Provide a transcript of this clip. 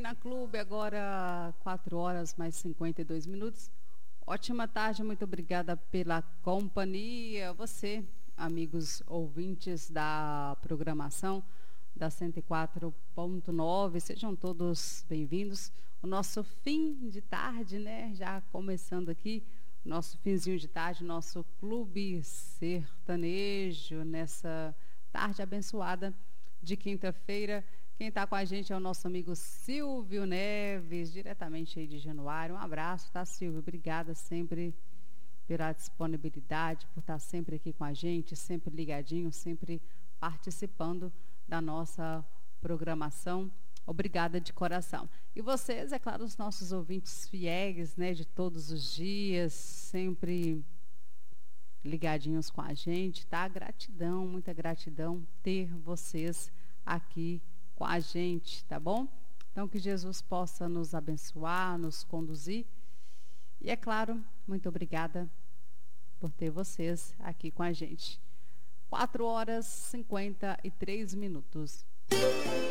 na Clube, agora 4 horas mais 52 minutos. Ótima tarde, muito obrigada pela companhia. Você, amigos ouvintes da programação da 104.9, sejam todos bem-vindos. O nosso fim de tarde, né? Já começando aqui, nosso finzinho de tarde, nosso Clube Sertanejo, nessa tarde abençoada de quinta-feira. Quem está com a gente é o nosso amigo Silvio Neves, diretamente aí de Januário. Um abraço, tá, Silvio? Obrigada sempre pela disponibilidade, por estar sempre aqui com a gente, sempre ligadinho, sempre participando da nossa programação. Obrigada de coração. E vocês, é claro, os nossos ouvintes fiéis, né, de todos os dias, sempre ligadinhos com a gente, tá? Gratidão, muita gratidão ter vocês aqui com a gente, tá bom? Então, que Jesus possa nos abençoar, nos conduzir. E, é claro, muito obrigada por ter vocês aqui com a gente. 4 horas e 53 minutos.